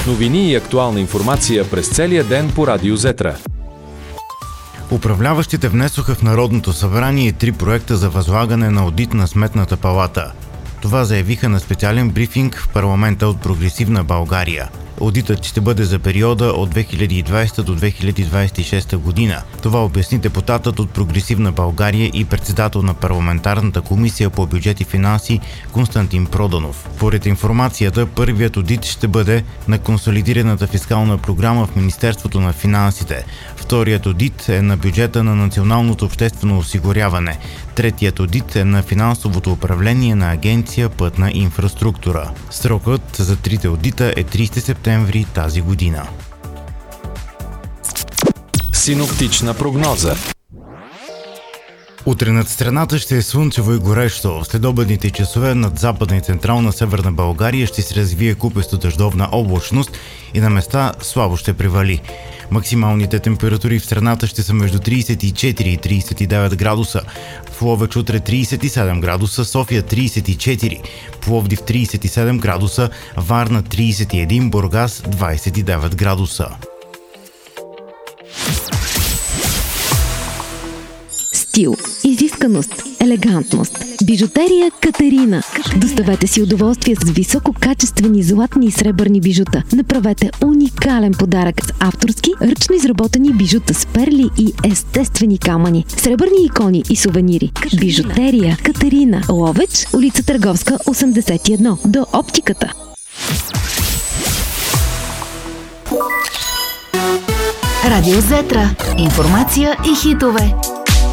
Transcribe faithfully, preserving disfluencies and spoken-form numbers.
Новини и актуална информация през целия ден по Радио Зетра. Управляващите внесоха в Народното събрание три проекта за възлагане на одит на Сметната палата. Това заявиха на специален брифинг в парламента от Прогресивна България. Одитът ще бъде за периода от две хиляди и двадесета до две хиляди двадесет и шеста година. Това обясни депутатът от Прогресивна България и председател на парламентарната комисия по бюджет и финанси Константин Проданов. Поред информацията, първият одит ще бъде на консолидираната фискална програма в Министерството на финансите. Вторият одит е на бюджета на Националното обществено осигуряване. Третият одит е на финансовото управление на Агенция Пътна инфраструктура. Срокът за трите одита е тридесети септември тази година. Синоптична прогноза. Утре над страната ще е слънчево и горещо. В следобедните часове над западна и централна Северна България ще се развие купесто дъждовна облачност и на места слабо ще превали. Максималните температури в страната ще са между тридесет и четири и тридесет и девет градуса. В Ловеч утре тридесет и седем градуса, София тридесет и четири, Пловдив тридесет и седем градуса, Варна тридесет и един, Бургас двадесет и девет градуса. Стил, изисканост, елегантност. Бижутерия Катерина. Доставете си удоволствие с висококачествени златни и сребърни бижута. Направете уникален подарък с авторски, ръчно изработени бижута с перли и естествени камъни, сребърни икони и сувенири. Бижутерия Катерина. Ловеч, улица Търговска, осемдесет и едно, до оптиката. Радио Зетра. Информация и хитове.